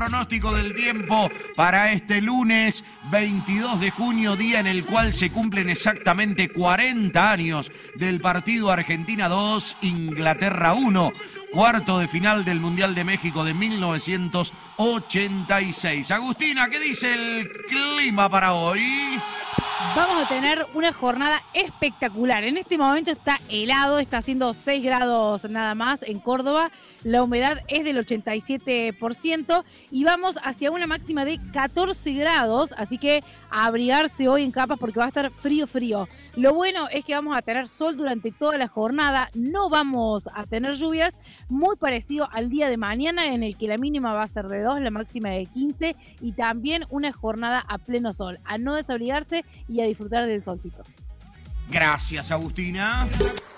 pronóstico del tiempo para este lunes 22 de junio, día en el cual se cumplen exactamente 40 años del partido Argentina 2, Inglaterra 1, cuarto de final del Mundial de México de 1986. Agustina, ¿qué dice el clima para hoy? Vamos a tener una jornada espectacular. En este momento está helado, está haciendo 6 grados nada más en Córdoba. La humedad es del 87% y vamos hacia una máxima de 14 grados, así que a abrigarse hoy en capas porque va a estar frío, frío. Lo bueno es que vamos a tener sol durante toda la jornada, no vamos a tener lluvias, muy parecido al día de mañana en el que la mínima va a ser de 2, la máxima de 15 y también una jornada a pleno sol, a no desabrigarse y a disfrutar del solcito. Gracias, Agustina.